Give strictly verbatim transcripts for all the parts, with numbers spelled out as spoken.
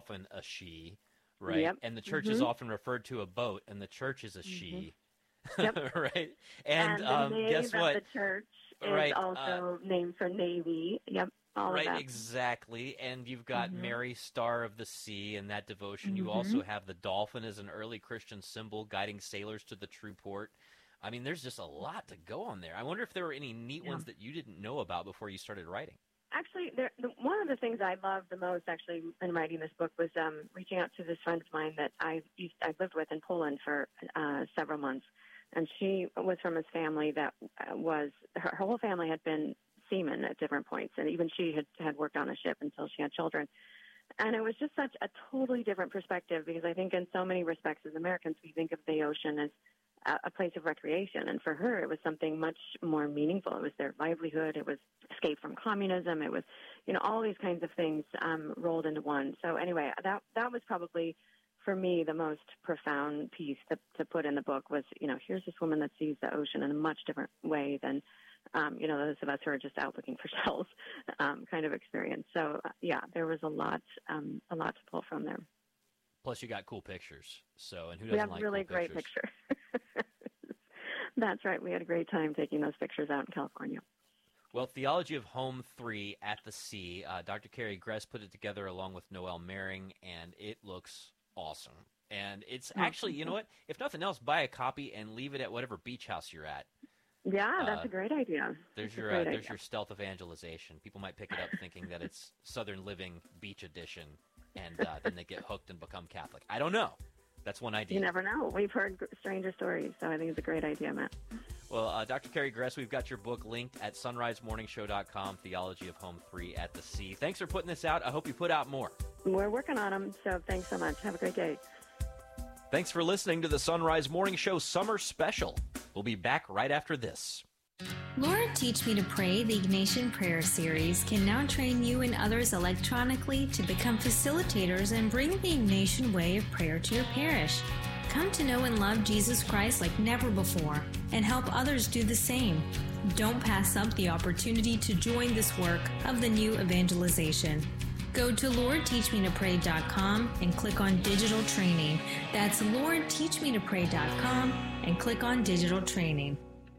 often a she, right? Yep. And the church Mm-hmm. is often referred to a boat, and the church is a Mm-hmm. she, Yep. right? And And the um, nave guess of what? the church is Right, uh, also named for Navy. Yep. All of right, that. exactly. And you've got Mm-hmm. Mary, Star of the Sea, and that devotion. You Mm-hmm. also have the dolphin as an early Christian symbol guiding sailors to the true port. I mean, there's just a lot to go on there. I wonder if there were any neat Yeah. ones that you didn't know about before you started writing. Actually, there, the, one of the things I loved the most, actually, in writing this book was um, reaching out to this friend of mine that I used, I lived with in Poland for uh, several months, and she was from a family that uh, was her, her whole family had been seamen at different points, and even she had had worked on a ship until she had children. And it was just such a totally different perspective because I think in so many respects as Americans we think of the ocean as a, a place of recreation, and for her it was something much more meaningful. It was their livelihood. It was escape from communism. It was, you know, all these kinds of things um, rolled into one. So anyway, that that was probably for me the most profound piece to, to put in the book was, you know, here's this woman that sees the ocean in a much different way than, um, you know, those of us who are just out looking for shells um, kind of experience. So uh, yeah, there was a lot, um, a lot to pull from there. Plus, you got cool pictures. So, and who We doesn't have like really cool great pictures? pictures. That's right. We had a great time taking those pictures out in California. Well, Theology of Home three at the Sea. Uh, Doctor Carrie Gress put it together along with Noelle Mering, and it looks awesome. And it's actually, you know what? If nothing else, buy a copy and leave it at whatever beach house you're at. Yeah, that's Uh, a great idea. There's That's a your great uh, there's idea. your stealth evangelization. People might pick it up thinking that it's Southern Living Beach Edition, and uh, then they get hooked and become Catholic. I don't know. That's one idea. You never know. We've heard gr- stranger stories, so I think it's a great idea, Matt. Well, uh, Doctor Carrie Gress, we've got your book linked at sunrise morning show dot com, Theology of Home three at the Sea. Thanks for putting this out. I hope you put out more. We're working on them, so thanks so much. Have a great day. Thanks for listening to the Sunrise Morning Show Summer Special. We'll be back right after this. Lord, Teach Me to Pray, the Ignatian Prayer Series, can now train you and others electronically to become facilitators and bring the Ignatian way of prayer to your parish. Come to know and love Jesus Christ like never before and help others do the same. Don't pass up the opportunity to join this work of the new evangelization. Go to lord teach me to pray dot com and click on Digital Training. That's lord teach me to pray dot com and click on Digital Training.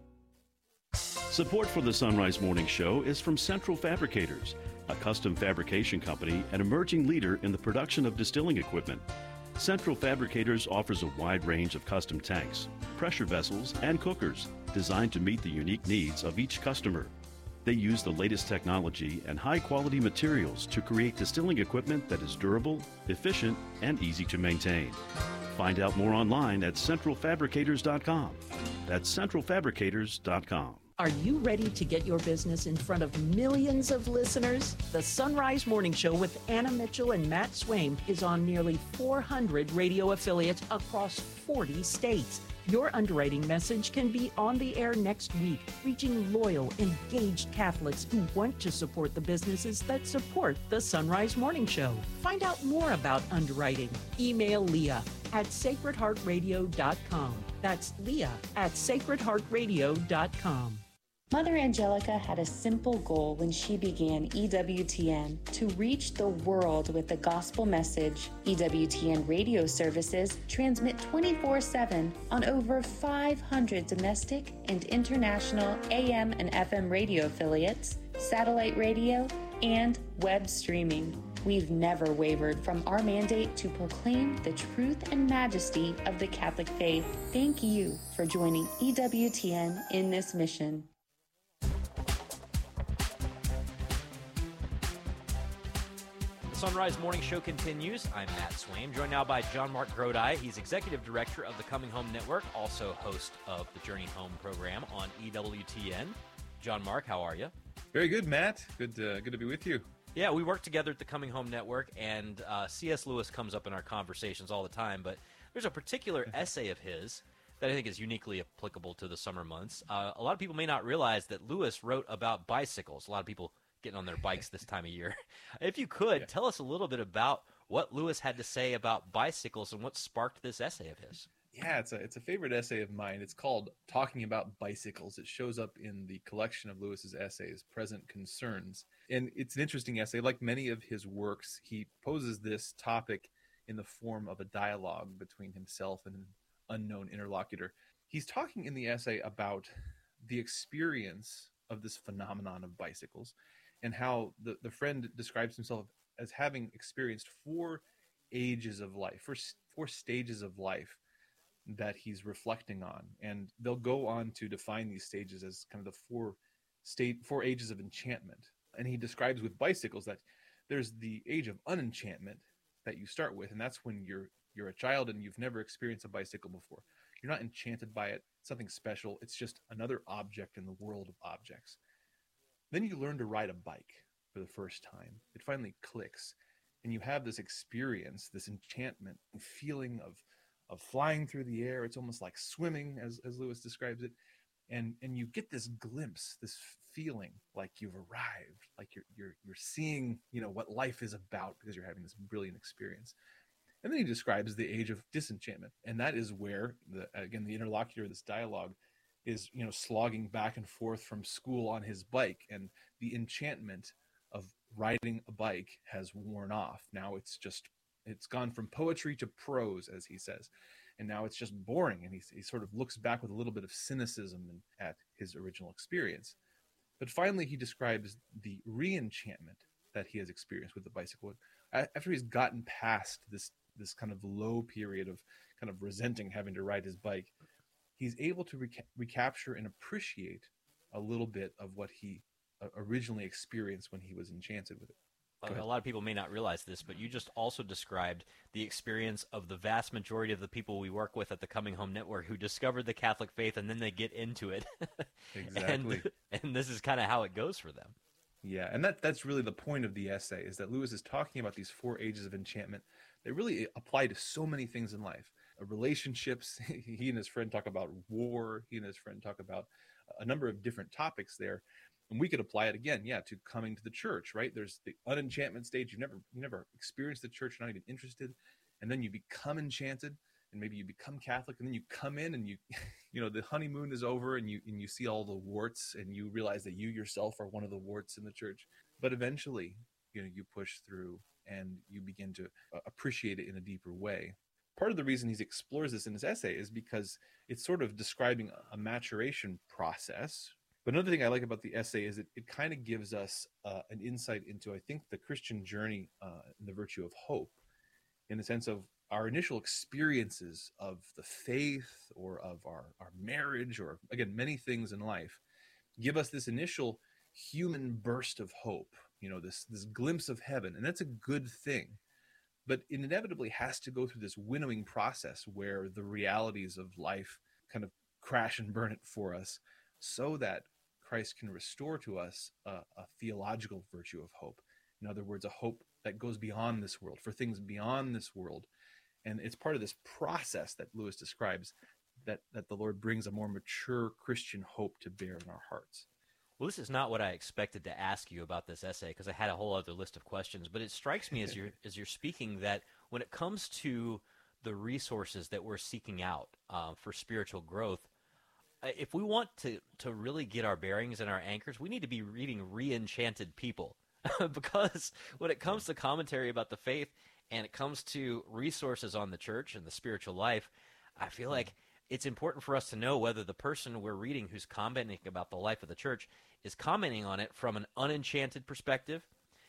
Support for the Sunrise Morning Show is from Central Fabricators, a custom fabrication company and emerging leader in the production of distilling equipment. Central Fabricators offers a wide range of custom tanks, pressure vessels, and cookers designed to meet the unique needs of each customer. They use the latest technology and high-quality materials to create distilling equipment that is durable, efficient, and easy to maintain. Find out more online at central fabricators dot com. That's central fabricators dot com. Are you ready to get your business in front of millions of listeners? The Sunrise Morning Show with Anna Mitchell and Matt Swaim is on nearly four hundred radio affiliates across forty states. Your underwriting message can be on the air next week, reaching loyal, engaged Catholics who want to support the businesses that support the Sunrise Morning Show. Find out more about underwriting. Email Leah at sacred heart radio dot com. That's Leah at sacred heart radio dot com. Mother Angelica had a simple goal when she began E W T N: to reach the world with the gospel message. E W T N radio services transmit twenty-four seven on over five hundred domestic and international A M and F M radio affiliates, satellite radio, and web streaming. We've never wavered from our mandate to proclaim the truth and majesty of the Catholic faith. Thank you for joining E W T N in this mission. Sunrise Morning Show continues. I'm Matt Swaim, joined now by John Mark Grodi. He's Executive Director of the Coming Home Network, also host of the Journey Home program on E W T N. John Mark, how are you? Very good, Matt. Good, uh, good to be with you. Yeah, we work together at the Coming Home Network, and uh, C S. Lewis comes up in our conversations all the time, but there's a particular essay of his that I think is uniquely applicable to the summer months. Uh, a lot of people may not realize that Lewis wrote about bicycles. A lot of people getting on their bikes this time of year. If you could, yeah. tell us a little bit about what Lewis had to say about bicycles and what sparked this essay of his. Yeah, it's a it's a favorite essay of mine. It's called Talking About Bicycles. It shows up in the collection of Lewis's essays, Present Concerns. And it's an interesting essay. Like many of his works, he poses this topic in the form of a dialogue between himself and an unknown interlocutor. He's talking in the essay about the experience of this phenomenon of bicycles and how the, the friend describes himself as having experienced four ages of life, four, four stages of life that he's reflecting on. And they'll go on to define these stages as kind of the four state, four ages of enchantment. And he describes with bicycles that there's the age of unenchantment that you start with, and that's when you're you're a child and you've never experienced a bicycle before. You're not enchanted by it, something special. It's just another object in the world of objects. Then you learn to ride a bike for the first time. It finally clicks, and you have this experience, this enchantment and feeling of of flying through the air. It's almost like swimming, as as Lewis describes it. And and you get this glimpse, this feeling like you've arrived, like you're you're you're seeing, you know, what life is about because you're having this brilliant experience. And then he describes the age of disenchantment, and that is where the again the interlocutor of this dialogue is, you know, slogging back and forth from school on his bike, and the enchantment of riding a bike has worn off. Now it's just it's gone from poetry to prose, as he says. And now it's just boring, and he, he sort of looks back with a little bit of cynicism at his original experience. But finally, he describes the re-enchantment that he has experienced with the bicycle. After he's gotten past this, this kind of low period of kind of resenting having to ride his bike, he's able to reca- recapture and appreciate a little bit of what he uh, originally experienced when he was enchanted with it. A lot of people may not realize this, but you just also described the experience of the vast majority of the people we work with at the Coming Home Network who discovered the Catholic faith and then they get into it. Exactly. and, and this is kind of how it goes for them. Yeah, and that that's really the point of the essay, is that Lewis is talking about these four ages of enchantment. They really apply to so many things in life. Uh, relationships, he and his friend talk about war, he and his friend talk about a number of different topics there. And we could apply it again, yeah, to coming to the church, right? There's the unenchantment stage. You've never, you never experienced the church, you're not even interested. And then you become enchanted, and maybe you become Catholic, and then you come in and you, you know, the honeymoon is over, and you and you see all the warts, and you realize that you yourself are one of the warts in the church. But eventually, you know, you push through and you begin to uh, appreciate it in a deeper way. Part of the reason he explores this in his essay is because it's sort of describing a maturation process. But another thing I like about the essay is it, it kind of gives us uh, an insight into, I think, the Christian journey uh, and the virtue of hope, in the sense of our initial experiences of the faith or of our, our marriage, or, again, many things in life, give us this initial human burst of hope, you know, this, this glimpse of heaven. And that's a good thing. But it inevitably has to go through this winnowing process where the realities of life kind of crash and burn it for us, so that Christ can restore to us a, a theological virtue of hope. In other words, a hope that goes beyond this world, for things beyond this world. And it's part of this process that Lewis describes, that, that the Lord brings a more mature Christian hope to bear in our hearts. Well, this is not what I expected to ask you about this essay, because I had a whole other list of questions. But it strikes me as you're, as you're speaking that when it comes to the resources that we're seeking out uh, for spiritual growth, if we want to, to really get our bearings and our anchors, we need to be reading re-enchanted people. Because when it comes to commentary about the faith and it comes to resources on the church and the spiritual life, I feel like it's important for us to know whether the person we're reading who's commenting about the life of the church is commenting on it from an unenchanted perspective,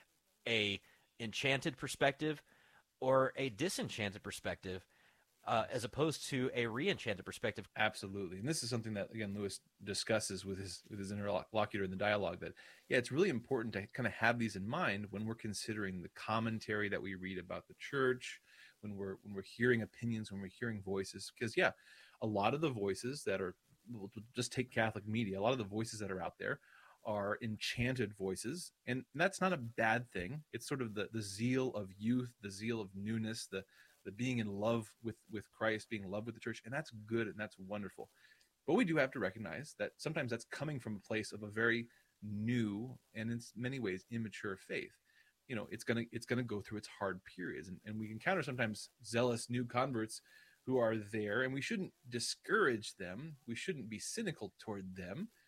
a enchanted perspective, or a disenchanted perspective. Uh, as opposed to a re-enchanted perspective. Absolutely. And this is something that, again, Lewis discusses with his with his interlocutor in the dialogue, that, yeah, it's really important to kind of have these in mind when we're considering the commentary that we read about the church, when we're when we're hearing opinions, when we're hearing voices. Because, yeah, a lot of the voices that are, we'll just take Catholic media, a lot of the voices that are out there are enchanted voices. And that's not a bad thing. It's sort of the, the zeal of youth, the zeal of newness, the the being in love with, with Christ, being in love with the church, and that's good and that's wonderful. But we do have to recognize that sometimes that's coming from a place of a very new and in many ways immature faith. You know, it's gonna it's gonna go through its hard periods, and, and we encounter sometimes zealous new converts who are there, and we shouldn't discourage them. We shouldn't be cynical toward them,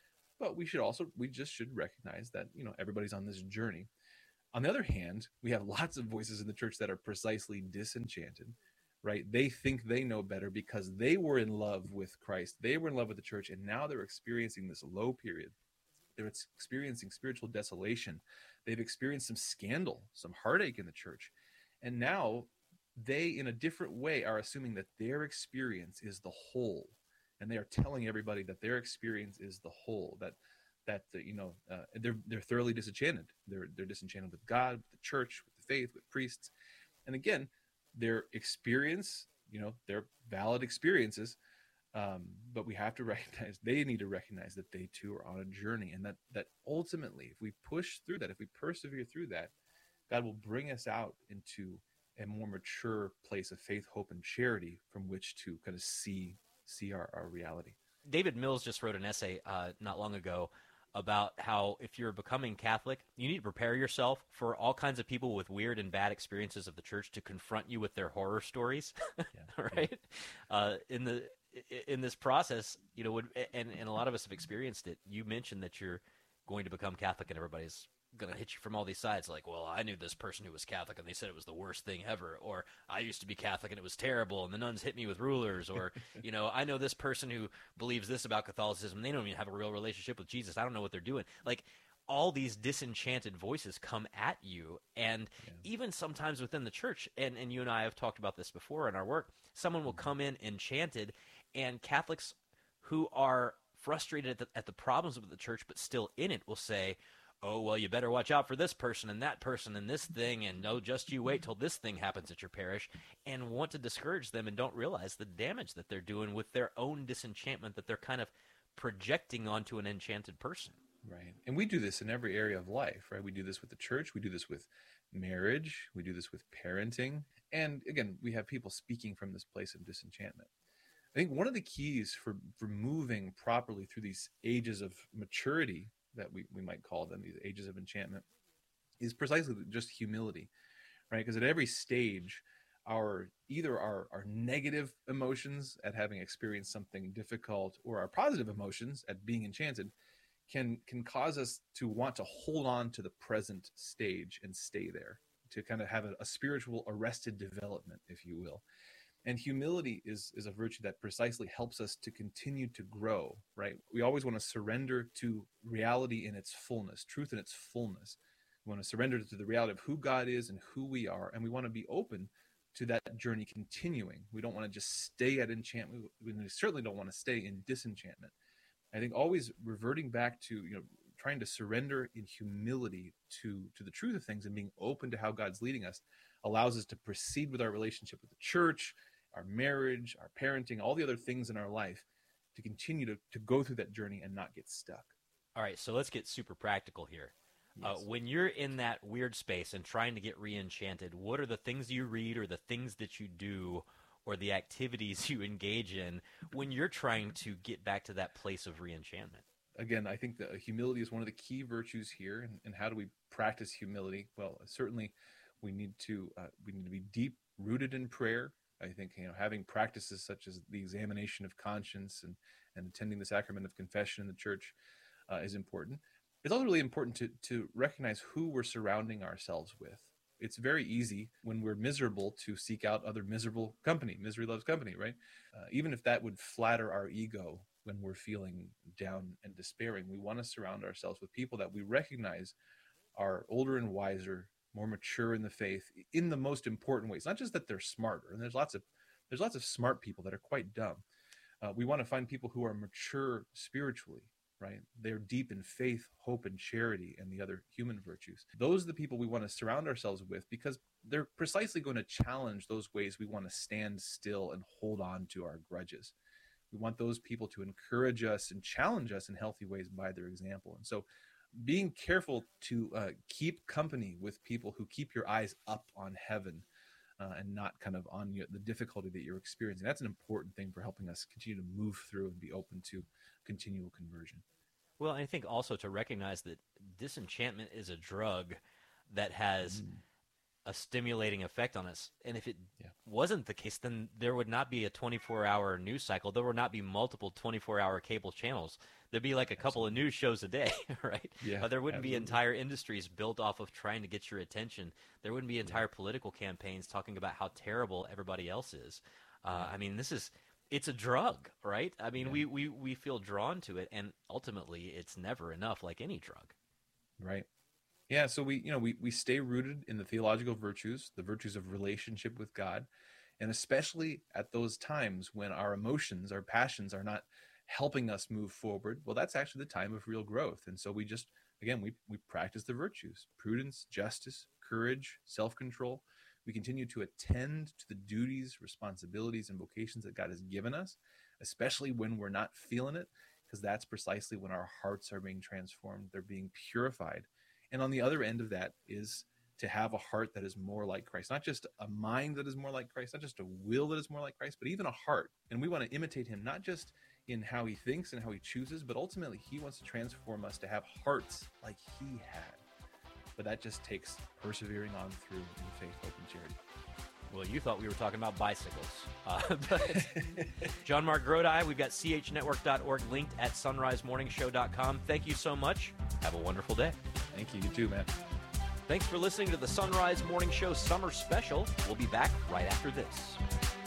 But we should also, we just should recognize that, you know, everybody's on this journey. On the other hand, we have lots of voices in the church that are precisely disenchanted, right? They think they know better because they were in love with Christ. They were in love with the church, and now they're experiencing this low period. They're experiencing spiritual desolation. They've experienced some scandal, some heartache in the church. And now they, in a different way, are assuming that their experience is the whole. And they are telling everybody that their experience is the whole, that that uh, you know uh, they're they're thoroughly disenchanted. They're they're disenchanted with God, with the church, with the faith, with priests. And again, their experience, you know, their valid experiences, um, but we have to recognize, they need to recognize that they too are on a journey, and that that ultimately, if we push through that, if we persevere through that, God will bring us out into a more mature place of faith, hope, and charity from which to kind of see see our, our reality. David Mills just wrote an essay uh, not long ago about how if you're becoming Catholic, you need to prepare yourself for all kinds of people with weird and bad experiences of the church to confront you with their horror stories, yeah, right? Yeah. Uh, in the in this process, you know, would, and, and a lot of us have experienced it. You mentioned that you're going to become Catholic and everybody's going to hit you from all these sides, like, well, I knew this person who was Catholic and they said it was the worst thing ever, or I used to be Catholic and it was terrible and the nuns hit me with rulers, or you know, I know this person who believes this about Catholicism, they don't even have a real relationship with Jesus, I don't know what they're doing. Like, all these disenchanted voices come at you, and yeah. even sometimes within the church, and, and you and I have talked about this before in our work, someone will come in enchanted, and Catholics who are frustrated at the, at the problems of the church but still in it will say, oh, well, you better watch out for this person and that person and this thing, and no, just you wait till this thing happens at your parish, and want to discourage them and don't realize the damage that they're doing with their own disenchantment that they're kind of projecting onto an enchanted person. Right. And we do this in every area of life, right? We do this with the church. We do this with marriage. We do this with parenting. And again, we have people speaking from this place of disenchantment. I think one of the keys for, for moving properly through these ages of maturity that we, we might call them, these ages of enchantment, is precisely just humility, right? Because at every stage, our either our, our negative emotions at having experienced something difficult, or our positive emotions at being enchanted can can cause us to want to hold on to the present stage and stay there, to kind of have a, a spiritual arrested development, if you will. And humility is, is a virtue that precisely helps us to continue to grow, right? We always want to surrender to reality in its fullness, truth in its fullness. We want to surrender to the reality of who God is and who we are, and we want to be open to that journey continuing. We don't want to just stay at enchantment. We certainly don't want to stay in disenchantment. I think always reverting back to, you know, trying to surrender in humility to, to the truth of things and being open to how God's leading us allows us to proceed with our relationship with the church, our marriage, our parenting, all the other things in our life, to continue to, to go through that journey and not get stuck. All right, so let's get super practical here. Yes. Uh, when you're in that weird space and trying to get re-enchanted, what are the things you read or the things that you do or the activities you engage in when you're trying to get back to that place of re-enchantment? Again, I think that humility is one of the key virtues here. And, and how do we practice humility? Well, certainly we need to uh, we need to be deep rooted in prayer. I think, you know, having practices such as the examination of conscience and, and attending the sacrament of confession in the church uh, is important. It's also really important to, to recognize who we're surrounding ourselves with. It's very easy when we're miserable to seek out other miserable company. Misery loves company, right? Uh, even if that would flatter our ego when we're feeling down and despairing, we want to surround ourselves with people that we recognize are older and wiser, more mature in the faith in the most important ways. Not just that they're smarter, and there's lots of there's lots of smart people that are quite dumb. Uh, we want to find people who are mature spiritually, right? They're deep in faith, hope, and charity, and the other human virtues. Those are the people we want to surround ourselves with, because they're precisely going to challenge those ways we want to stand still and hold on to our grudges. We want those people to encourage us and challenge us in healthy ways by their example. And so being careful to uh, keep company with people who keep your eyes up on heaven uh, and not kind of on your, the difficulty that you're experiencing. That's an important thing for helping us continue to move through and be open to continual conversion. Well, I think also to recognize that disenchantment is a drug that has mm. a stimulating effect on us. And if it Yeah. wasn't the case, then there would not be a twenty-four hour news cycle. There would not be multiple twenty-four hour cable channels. There'd be like a couple absolutely. of news shows a day, right? Yeah, uh, there wouldn't absolutely. be entire industries built off of trying to get your attention. There wouldn't be entire yeah. political campaigns talking about how terrible everybody else is. Uh, yeah. I mean, this is, it's a drug, right? I mean, yeah. we, we, we feel drawn to it, and ultimately it's never enough, like any drug. Right. Yeah, so we, you know, we, we stay rooted in the theological virtues, the virtues of relationship with God, and especially at those times when our emotions, our passions are not helping us move forward. Well, that's actually the time of real growth. And so we just, again, we, we practice the virtues: prudence, justice, courage, self-control. We continue to attend to the duties, responsibilities, and vocations that God has given us, especially when we're not feeling it, because that's precisely when our hearts are being transformed. They're being purified. And on the other end of that is to have a heart that is more like Christ, not just a mind that is more like Christ, not just a will that is more like Christ, but even a heart. And we want to imitate him, not just in how he thinks and how he chooses, but ultimately he wants to transform us to have hearts like he had. But that just takes persevering on through in faith, hope, and charity. Well, you thought we were talking about bicycles. Uh, but John Mark Grodi, we've got c h network dot org linked at sunrise morning show dot com. Thank you so much. Have a wonderful day. Thank you. You too, man. Thanks for listening to the Sunrise Morning Show Summer Special. We'll be back right after this.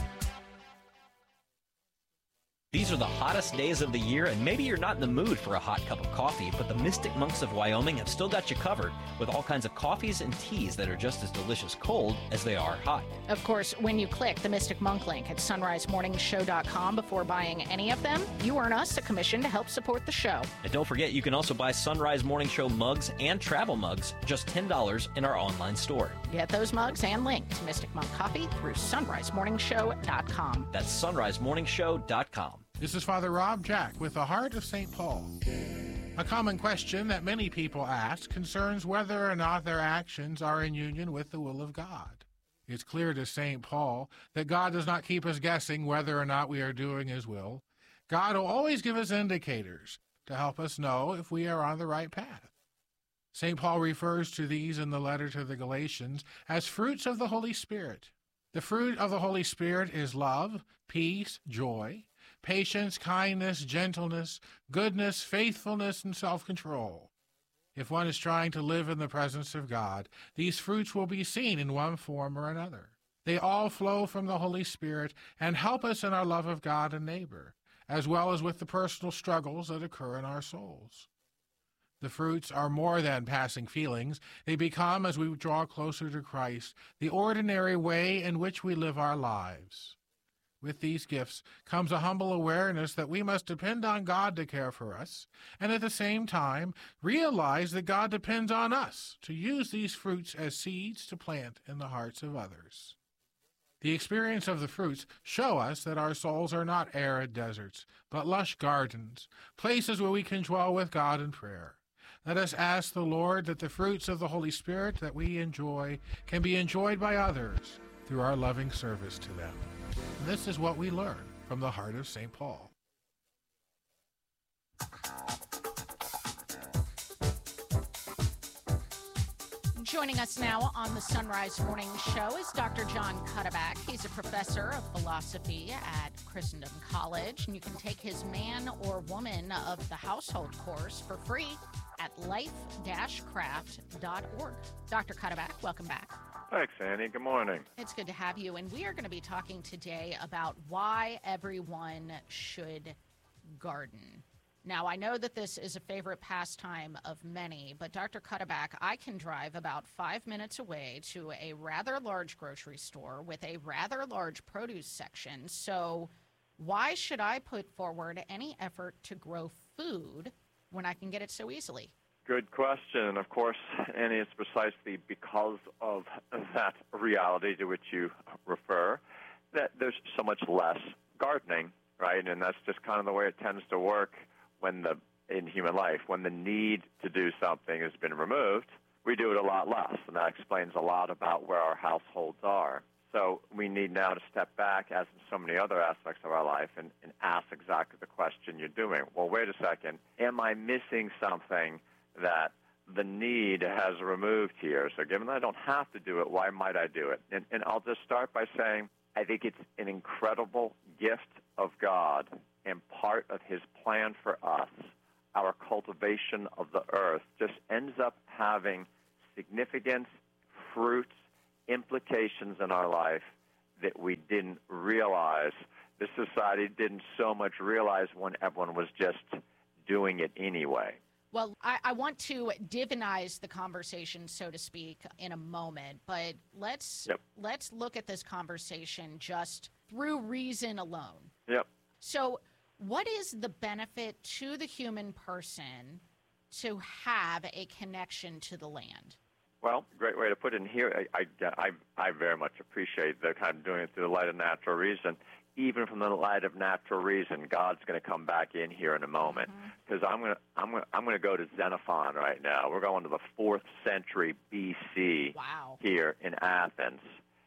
These are the hottest days of the year, and maybe you're not in the mood for a hot cup of coffee, but the Mystic Monks of Wyoming have still got you covered with all kinds of coffees and teas that are just as delicious cold as they are hot. Of course, when you click the Mystic Monk link at sunrise morning show dot com before buying any of them, you earn us a commission to help support the show. And don't forget, you can also buy Sunrise Morning Show mugs and travel mugs, just ten dollars in our online store. Get those mugs and link to Mystic Monk Coffee through sunrise morning show dot com. That's sunrise morning show dot com. This is Father Rob Jack with the Heart of Saint Paul. A common question that many people ask concerns whether or not their actions are in union with the will of God. It's clear to Saint Paul that God does not keep us guessing whether or not we are doing his will. God will always give us indicators to help us know if we are on the right path. Saint Paul refers to these in the letter to the Galatians as fruits of the Holy Spirit. The fruit of the Holy Spirit is love, peace, joy, patience, kindness, gentleness, goodness, faithfulness, and self-control. If one is trying to live in the presence of God, these fruits will be seen in one form or another. They all flow from the Holy Spirit and help us in our love of God and neighbor, as well as with the personal struggles that occur in our souls. The fruits are more than passing feelings. They become, as we draw closer to Christ, the ordinary way in which we live our lives. With these gifts comes a humble awareness that we must depend on God to care for us, and at the same time realize that God depends on us to use these fruits as seeds to plant in the hearts of others. The experience of the fruits show us that our souls are not arid deserts, but lush gardens, places where we can dwell with God in prayer. Let us ask the Lord that the fruits of the Holy Spirit that we enjoy can be enjoyed by others through our loving service to them. And this is what we learn from the Heart of Saint Paul. Joining us now on the Sunrise Morning Show is Doctor John Cuddeback. He's a professor of philosophy at Christendom College, and you can take his Man or Woman of the Household course for free at life dash craft dot org. Doctor Cuddeback, welcome back. Thanks, Annie. Good morning. It's good to have you. And we are going to be talking today about why everyone should garden. Now, I know that this is a favorite pastime of many, but Doctor Cuddeback, I can drive about five minutes away to a rather large grocery store with a rather large produce section. So why should I put forward any effort to grow food when I can get it so easily? Good question. Of course, Annie, it's precisely because of that reality to which you refer that there's so much less gardening, right? And that's just kind of the way it tends to work when the in human life. When the need to do something has been removed, we do it a lot less, and that explains a lot about where our households are. So we need now to step back, as in so many other aspects of our life, and, and ask exactly the question you're doing. Well, wait a second. Am I missing something that the need has removed here. So given that I don't have to do it, why might I do it? And, and I'll just start by saying I think it's an incredible gift of God and part of his plan for us. Our cultivation of the earth just ends up having significance, fruits, implications in our life that we didn't realize. The society didn't so much realize when everyone was just doing it anyway. Well, I, I want to divinize the conversation, so to speak, in a moment, but let's yep. let's look at this conversation just through reason alone. Yep. So what is the benefit to the human person to have a connection to the land? Well, great way to put it in here. I, I, I very much appreciate the kind of doing it through the light of natural reason. Even from the light of natural reason, God's going to come back in here in a moment, because mm-hmm. I'm going to I'm going I'm going to go to Xenophon right now. We're going to the fourth century B C wow. here in Athens,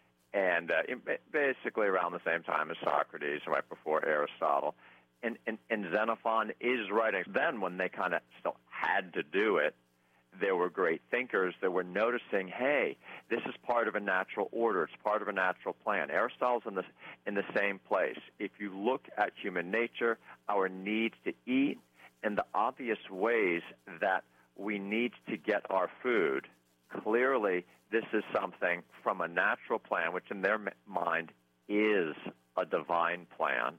and uh, in, basically around the same time as Socrates, right before Aristotle. And, and, and Xenophon is writing. Then, when they kind of still had to do it, there were great thinkers that were noticing, hey, this is part of a natural order. It's part of a natural plan. Aristotle's in the, in the same place. If you look at human nature, our need to eat, and the obvious ways that we need to get our food, clearly this is something from a natural plan, which in their mind is a divine plan,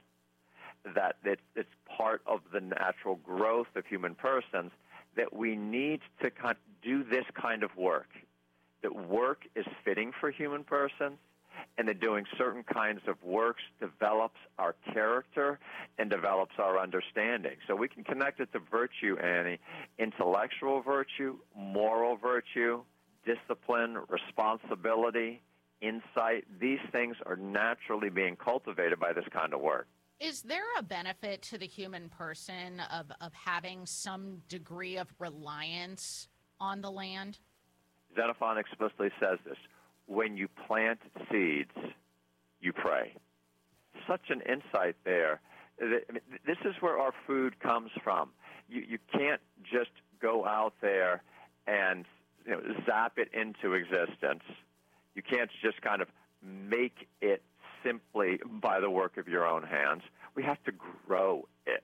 that it's, it's part of the natural growth of human persons, that we need to do this kind of work, that work is fitting for human persons, and that doing certain kinds of works develops our character and develops our understanding. So we can connect it to virtue, Annie, intellectual virtue, moral virtue, discipline, responsibility, insight. These things are naturally being cultivated by this kind of work. Is there a benefit to the human person of, of having some degree of reliance on the land? Xenophon explicitly says this. When you plant seeds, you pray. Such an insight there. This is where our food comes from. You, you can't just go out there and you know, zap it into existence. You can't just kind of make it simply by the work of your own hands. We have to grow it.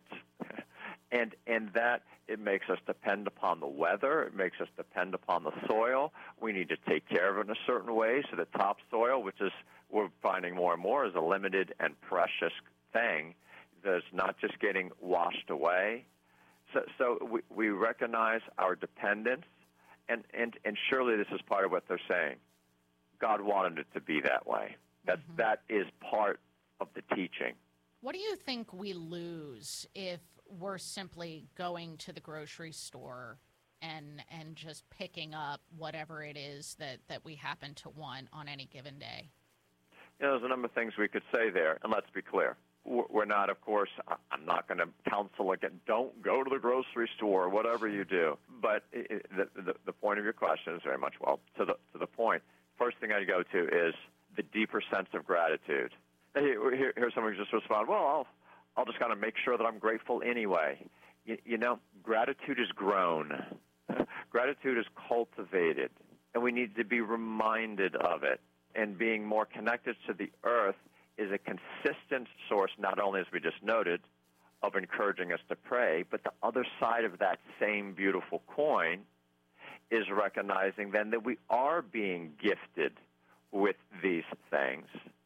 And and that, it makes us depend upon the weather. It makes us depend upon the soil. We need to take care of it in a certain way. So the topsoil, which is we're finding more and more, is a limited and precious thing that's not just getting washed away. So, so we, we recognize our dependence, and, and, and surely this is part of what they're saying. God wanted it to be that way. That mm-hmm. that is part of the teaching. What do you think we lose if we're simply going to the grocery store and and just picking up whatever it is that, that we happen to want on any given day? You know, there's a number of things we could say there, and let's be clear. We're not, of course, I'm not going to counsel again, don't go to the grocery store, whatever you do. But it, the, the the point of your question is very much, well, to the to the point. First thing I go to is the deeper sense of gratitude. Here, here, here's someone who just responded, well, I'll, I'll just kind of make sure that I'm grateful anyway. You, you know, gratitude is grown. Gratitude is cultivated, and we need to be reminded of it. And being more connected to the earth is a consistent source, not only, as we just noted, of encouraging us to pray, but the other side of that same beautiful coin is recognizing then that we are being gifted with these things.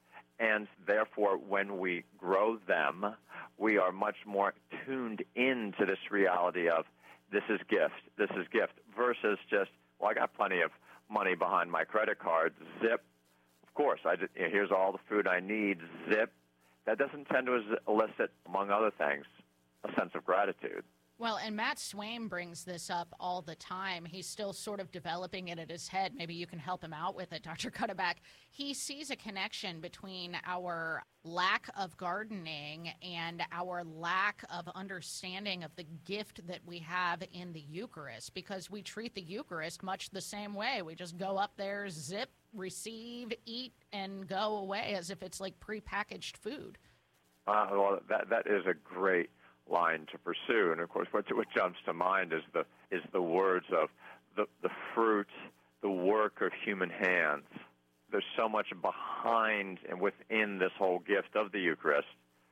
And therefore, when we grow them, we are much more tuned into this reality of this is gift, this is gift, versus just, well, I got plenty of money behind my credit card, zip. Of course, I just, you know, here's all the food I need, zip. That doesn't tend to elicit, among other things, a sense of gratitude. Well, and Matt Swaim brings this up all the time. He's still sort of developing it in his head. Maybe you can help him out with it, Doctor Cuddeback. He sees a connection between our lack of gardening and our lack of understanding of the gift that we have in the Eucharist, because we treat the Eucharist much the same way. We just go up there, zip, receive, eat, and go away as if it's like prepackaged food. Uh, well, that that is a great line to pursue, and of course, what, what jumps to mind is the is the words of the, the fruit, the work of human hands. There's so much behind and within this whole gift of the Eucharist,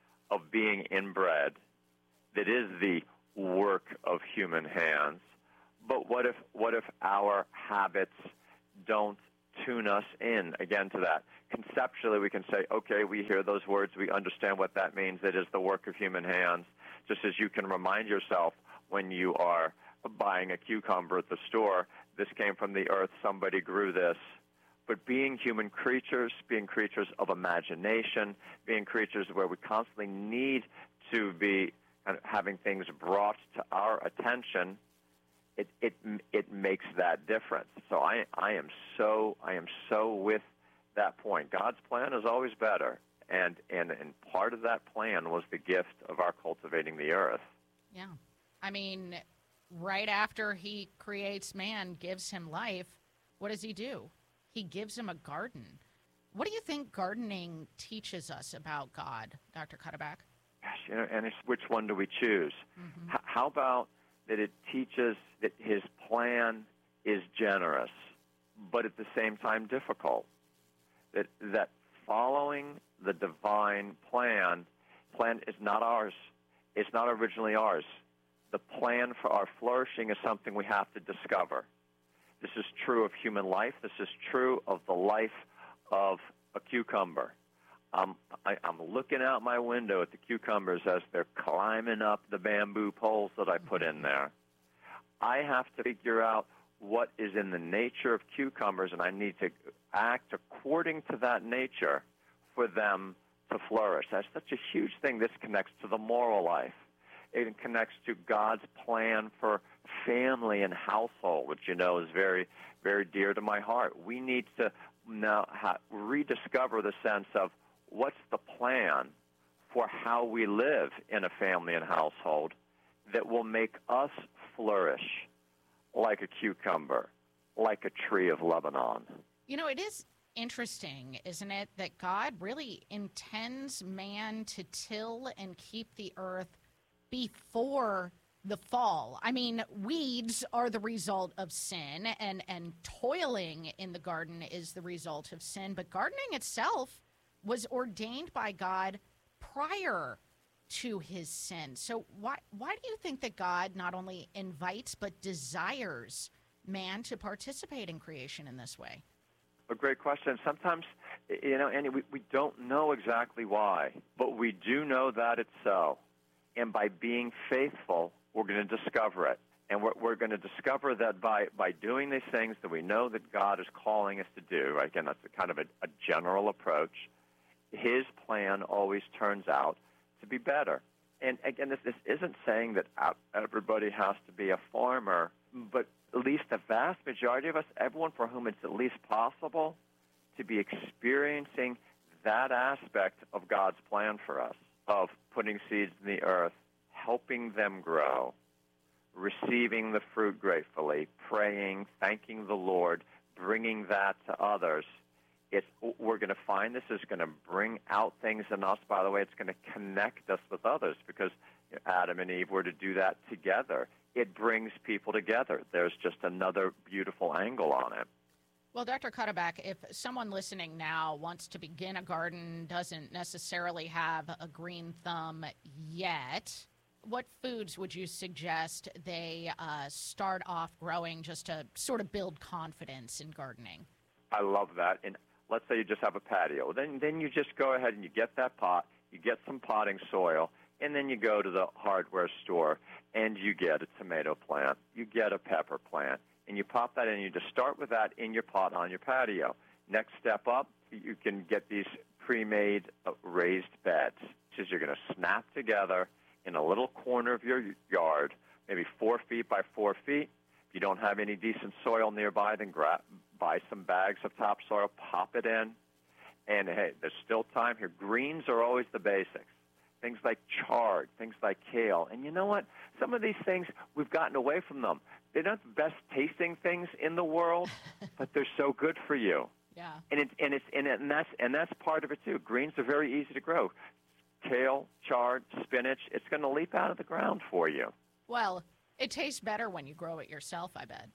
of being inbred, that is the work of human hands. But what if what if our habits don't tune us in, again, to that? Conceptually, we can say, okay, we hear those words, we understand what that means. It is the work of human hands, just as you can remind yourself when you are buying a cucumber at the store, this came from the earth, somebody grew this. But being human creatures, being creatures of imagination, being creatures where we constantly need to be kind of having things brought to our attention, it it it makes that difference. So I I am so I am so with that point. God's plan is always better, and and and part of that plan was the gift of our cultivating the earth. Yeah, I mean, right after he creates man, gives him life, what does he do? He gives him a garden. What do you think gardening teaches us about God, Doctor Cuddeback? Gosh, you know, and it's, which one do we choose? Mm-hmm. H- how about that it teaches that his plan is generous, but at the same time difficult? That that following the divine plan, plan is not ours. It's not originally ours. The plan for our flourishing is something we have to discover. This is true of human life. This is true of the life of a cucumber. Um, I, I'm looking out my window at the cucumbers as they're climbing up the bamboo poles that I put in there. I have to figure out what is in the nature of cucumbers, and I need to act according to that nature for them to flourish. That's such a huge thing. This connects to the moral life. It connects to God's plan for family and household, which, you know, is very, very dear to my heart. We need to now ha- rediscover the sense of what's the plan for how we live in a family and household that will make us flourish like a cucumber, like a tree of Lebanon. You know, it is interesting, isn't it, that God really intends man to till and keep the earth before the fall. I mean, weeds are the result of sin, and, and toiling in the garden is the result of sin, but gardening itself was ordained by God prior to his sin. So why why do you think that God not only invites but desires man to participate in creation in this way? A great question. Sometimes, you know, Annie, we, we don't know exactly why, but we do know that it's so. And by being faithful, we're going to discover it. And we're, we're going to discover that by, by doing these things that we know that God is calling us to do, right? Again, that's a kind of a, a general approach. His plan always turns out to be better. And again, this, this isn't saying that everybody has to be a farmer, but at least the vast majority of us, everyone for whom it's at least possible, to be experiencing that aspect of God's plan for us, of putting seeds in the earth, helping them grow, receiving the fruit gratefully, praying, thanking the Lord, bringing that to others. It's, we're going to find this is going to bring out things in us. By the way, it's going to connect us with others because Adam and Eve were to do that together. It brings people together. There's just another beautiful angle on it. Well, Doctor Cuddeback, if someone listening now wants to begin a garden, doesn't necessarily have a green thumb yet, what foods would you suggest they uh, start off growing just to sort of build confidence in gardening? I love that. And let's say you just have a patio. Then, then you just go ahead and you get that pot, you get some potting soil, and then you go to the hardware store and you get a tomato plant, you get a pepper plant, and you pop that in. You just start with that in your pot on your patio. Next step up, you can get these pre-made uh, raised beds, which is you're going to snap together in a little corner of your yard, maybe four feet by four feet. If you don't have any decent soil nearby, then grab, buy some bags of topsoil, pop it in, and, hey, there's still time here. Greens are always the basics. Things like chard, things like kale. And you know what? Some of these things, we've gotten away from them. They're not the best tasting things in the world, but they're so good for you. Yeah. And it, and it's and, it, and that's and that's part of it too. Greens are very easy to grow. Kale, chard, spinach, it's going to leap out of the ground for you. Well, it tastes better when you grow it yourself, I bet.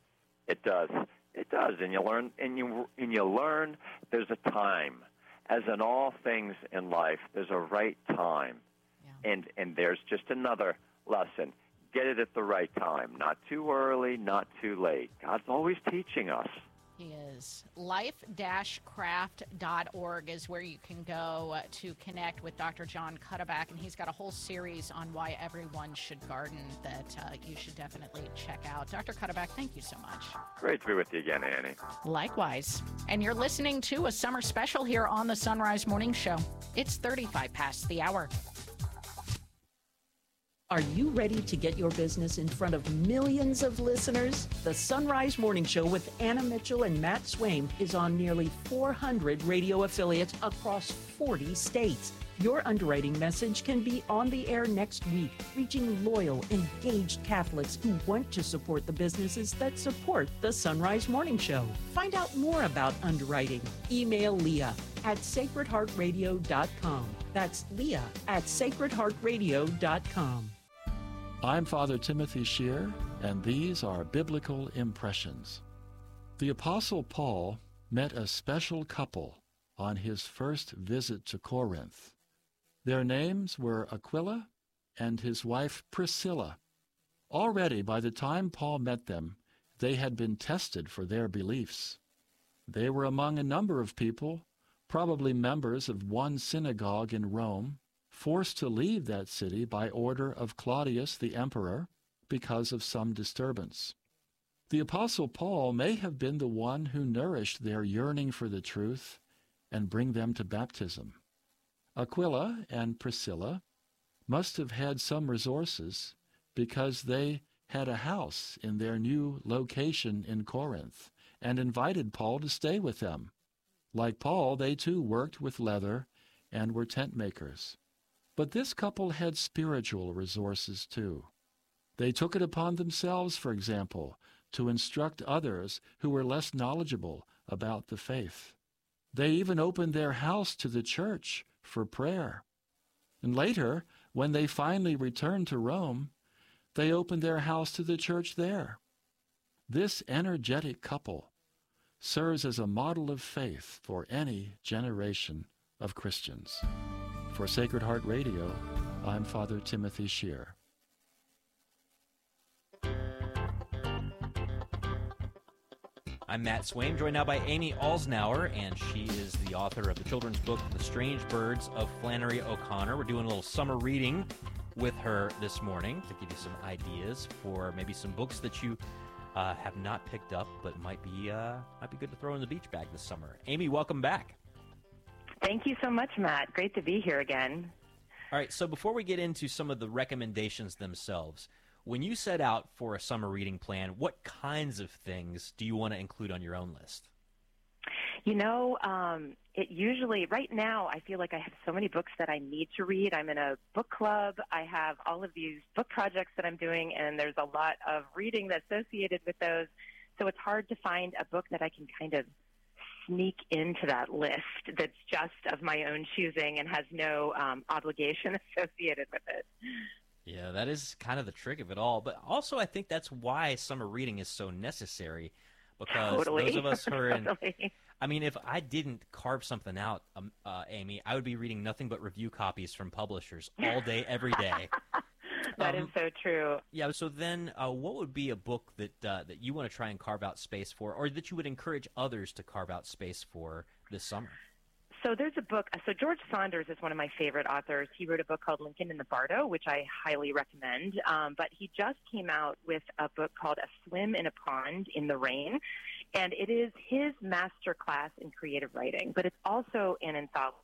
It does. It does, and you learn, and you and you learn. There's a time, as in all things in life. There's a right time, yeah. and and there's just another lesson. Get it at the right time, not too early, not too late. God's always teaching us. He is. life dash craft dot org is where you can go to connect with Doctor Jon Cuddeback, and he's got a whole series on why everyone should garden that uh, you should definitely check out. Doctor Cuddeback, thank you so much. Great to be with you again, Annie. Likewise. And you're listening to a summer special here on the Sunrise Morning Show. It's thirty-five past the hour. Are you ready to get your business in front of millions of listeners? The Sunrise Morning Show with Anna Mitchell and Matt Swaim is on nearly four hundred radio affiliates across forty states. Your underwriting message can be on the air next week, reaching loyal, engaged Catholics who want to support the businesses that support the Sunrise Morning Show. Find out more about underwriting. Email Leah at sacred heart radio dot com. That's Leah at sacred heart radio dot com. I'm Father Timothy Shear, and these are Biblical Impressions. The Apostle Paul met a special couple on his first visit to Corinth. Their names were Aquila and his wife Priscilla. Already, by the time Paul met them, they had been tested for their beliefs. They were among a number of people, probably members of one synagogue in Rome, forced to leave that city by order of Claudius the emperor because of some disturbance. The Apostle Paul may have been the one who nourished their yearning for the truth and bring them to baptism. Aquila and Priscilla must have had some resources because they had a house in their new location in Corinth and invited Paul to stay with them. Like Paul, they too worked with leather and were tent makers. But this couple had spiritual resources too. They took it upon themselves, for example, to instruct others who were less knowledgeable about the faith. They even opened their house to the church for prayer. And later, when they finally returned to Rome, they opened their house to the church there. This energetic couple serves as a model of faith for any generation of Christians. For Sacred Heart Radio, I'm Father Timothy Shear. I'm Matt Swaim, joined now by Amy Alsnauer, and she is the author of the children's book, The Strange Birds of Flannery O'Connor. We're doing a little summer reading with her this morning to give you some ideas for maybe some books that you uh, have not picked up but might be uh, might be good to throw in the beach bag this summer. Amy, welcome back. Thank you so much, Matt. Great to be here again. All right, so before we get into some of the recommendations themselves, when you set out for a summer reading plan, what kinds of things do you want to include on your own list? You know, um, it usually, right now, I feel like I have so many books that I need to read. I'm in a book club. I have all of these book projects that I'm doing, and there's a lot of reading that's associated with those. So it's hard to find a book that I can kind of sneak into that list that's just of my own choosing and has no um, obligation associated with it. Yeah, that is kind of the trick of it all. But also, I think that's why summer reading is so necessary, because totally. those of us who are in totally. I mean, if I didn't carve something out, um, uh, Amy, I would be reading nothing but review copies from publishers all day, every day. That um, is so true. Yeah, so then uh, what would be a book that uh, that you want to try and carve out space for, or that you would encourage others to carve out space for this summer? So there's a book. So George Saunders is one of my favorite authors. He wrote a book called Lincoln in the Bardo, which I highly recommend. Um, but he just came out with a book called A Swim in a Pond in the Rain. And it is his master class in creative writing, but it's also an anthology.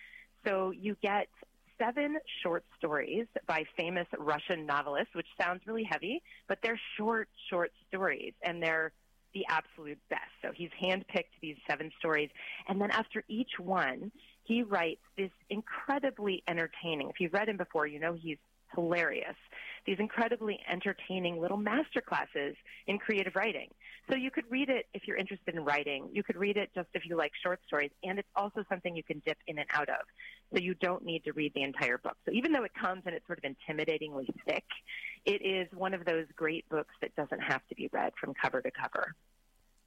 So you get seven short stories by famous Russian novelists, which sounds really heavy, but they're short, short stories, and they're the absolute best. So he's handpicked these seven stories, and then after each one, he writes this incredibly entertaining, if you've read him before, you know he's hilarious, these incredibly entertaining little master classes in creative writing. So you could read it if you're interested in writing. You could read it just if you like short stories, and it's also something you can dip in and out of. So you don't need to read the entire book. So even though it comes and it's sort of intimidatingly thick, it is one of those great books that doesn't have to be read from cover to cover.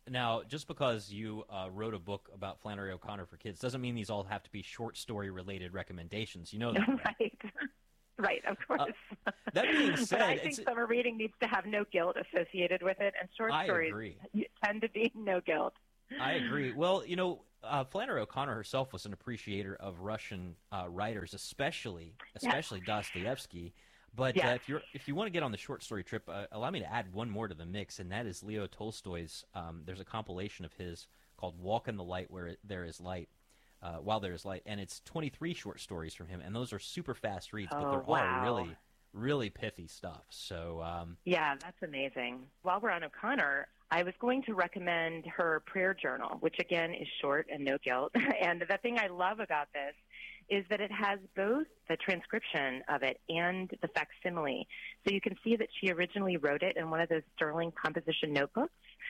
Now, just because you uh, wrote a book about Flannery O'Connor for kids doesn't mean these all have to be short story-related recommendations. You know that, right? Right. Right, of course. Uh, that being said, but I think summer reading needs to have no guilt associated with it, and short I stories agree. tend to be no guilt. I agree. Well, you know, uh, Flannery O'Connor herself was an appreciator of Russian uh, writers, especially especially yes. Dostoevsky. But yes. uh, if you're if you want to get on the short story trip, uh, allow me to add one more to the mix, and that is Leo Tolstoy's. Um, there's a compilation of his called "Walk in the Light Where it, There Is Light." Uh, While There Is Light, and it's twenty-three short stories from him, and those are super fast reads, oh, but they're wow. all really, really pithy stuff. So, um, yeah, that's amazing. While we're on O'Connor, I was going to recommend her prayer journal, which again is short and no guilt. And the thing I love about this is that it has both the transcription of it and the facsimile. So you can see that she originally wrote it in one of those sterling composition notebooks.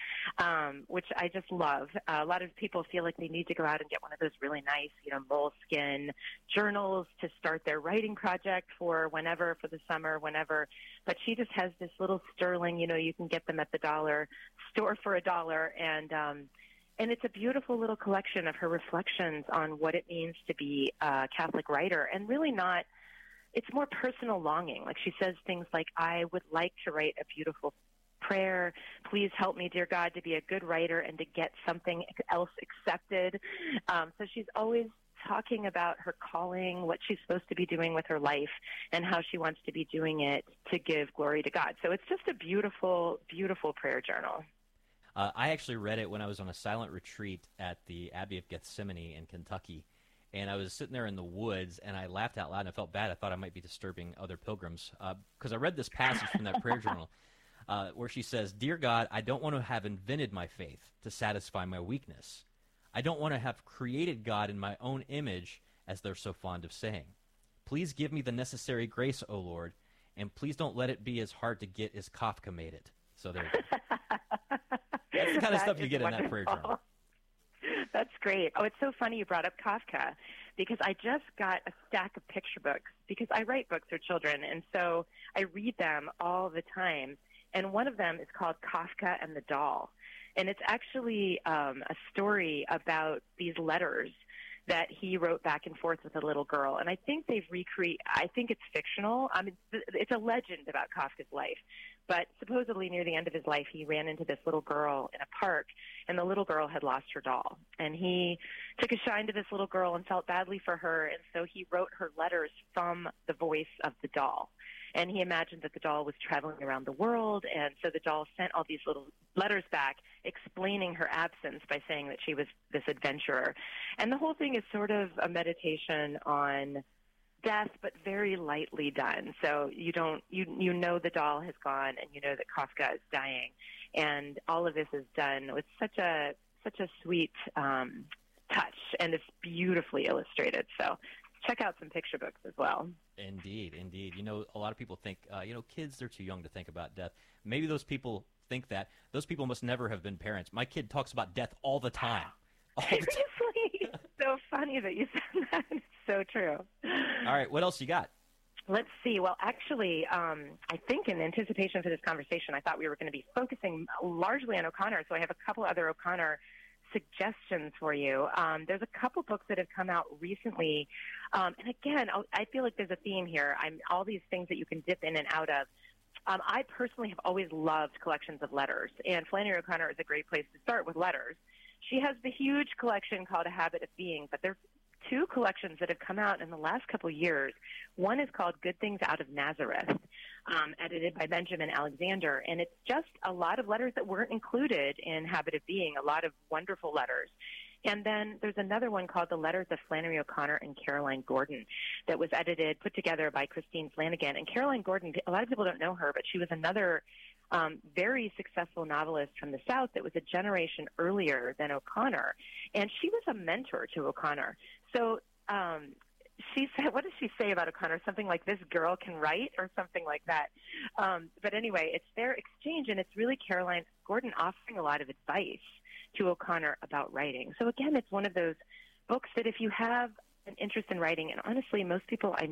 Um, which I just love. Uh, a lot of people feel like they need to go out and get one of those really nice, you know, moleskin journals to start their writing project for whenever, for the summer, whenever. But she just has this little sterling, you know, you can get them at the dollar store for a dollar. And, um, and it's a beautiful little collection of her reflections on what it means to be a Catholic writer, and really not, it's more personal longing. Like she says things like, I would like to write a beautiful prayer. Please help me, dear God, to be a good writer and to get something else accepted. Um, so she's always talking about her calling, what she's supposed to be doing with her life, and how she wants to be doing it to give glory to God. So it's just a beautiful, beautiful prayer journal. Uh, I actually read it when I was on a silent retreat at the Abbey of Gethsemane in Kentucky. And I was sitting there in the woods, and I laughed out loud, and I felt bad. I thought I might be disturbing other pilgrims, because uh, I read this passage from that prayer journal. Uh, where she says, Dear God, I don't want to have invented my faith to satisfy my weakness. I don't want to have created God in my own image, as they're so fond of saying. Please give me the necessary grace, O Lord, and please don't let it be as hard to get as Kafka made it. So there you go. That's the kind of that stuff you get wonderful. in that prayer journal. That's great. Oh, it's so funny you brought up Kafka, because I just got a stack of picture books, because I write books for children, and so I read them all the time. And one of them is called Kafka and the Doll. And it's actually um, a story about these letters that he wrote back and forth with a little girl. And I think they've recreated, I think it's fictional. I mean, it's a legend about Kafka's life. But supposedly near the end of his life, he ran into this little girl in a park, and the little girl had lost her doll. And he took a shine to this little girl and felt badly for her, and so he wrote her letters from the voice of the doll. And he imagined that the doll was traveling around the world, and so the doll sent all these little letters back explaining her absence by saying that she was this adventurer. And the whole thing is sort of a meditation on death, but very lightly done. So you don't, you you know the doll has gone, and you know that Kafka is dying, and all of this is done with such a such a sweet um, touch, and it's beautifully illustrated. So check out some picture books as well. Indeed, indeed. You know, a lot of people think, uh, you know, kids, they're too young to think about death. Maybe those people think that. Those people must never have been parents. My kid talks about death all the time. All the time. Seriously? So funny that you said that. It's so true. All right, what else you got? Let's see. Well, actually, um, I think in anticipation for this conversation, I thought we were going to be focusing largely on O'Connor, so I have a couple other O'Connor suggestions for you. Um, there's a couple books that have come out recently, um, and again, I'll, I feel like there's a theme here. I'm all these things that you can dip in and out of. Um, I personally have always loved collections of letters, and Flannery O'Connor is a great place to start with letters. She has the huge collection called A Habit of Being, but there's two collections that have come out in the last couple of years. One is called Good Things Out of Nazareth, um, edited by Benjamin Alexander, and it's just a lot of letters that weren't included in Habit of Being, a lot of wonderful letters. And then there's another one called The Letters of Flannery O'Connor and Caroline Gordon that was edited, put together by Christine Flanagan. And Caroline Gordon, a lot of people don't know her, but she was another um, very successful novelist from the South that was a generation earlier than O'Connor. And she was a mentor to O'Connor. So um, she said, what does she say about O'Connor? Something like, this girl can write, or something like that. Um, but anyway, it's their exchange, and it's really Caroline Gordon offering a lot of advice to O'Connor about writing. So again, it's one of those books that if you have an interest in writing, and honestly, most people I meet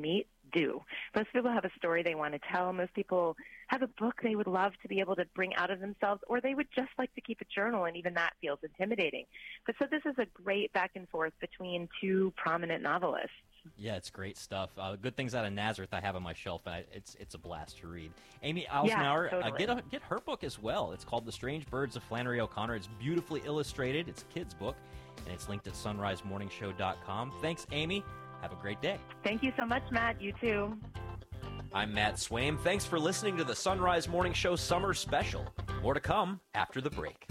do. Most people have a story they want to tell. Most people have a book they would love to be able to bring out of themselves, or they would just like to keep a journal, and even that feels intimidating. But so this is a great back and forth between two prominent novelists. Yeah, it's great stuff. Uh, Good Things Out of Nazareth I have on my shelf, and I, it's it's a blast to read. Amy Eisenhower, yeah, totally. uh, get a, get her book as well. It's called The Strange Birds of Flannery O'Connor. It's beautifully illustrated. It's a kid's book, and it's linked at sunrise morning show dot com. Thanks, Amy. Have a great day. Thank you so much, Matt. You too. I'm Matt Swaim. Thanks for listening to the Sunrise Morning Show Summer Special. More to come after the break.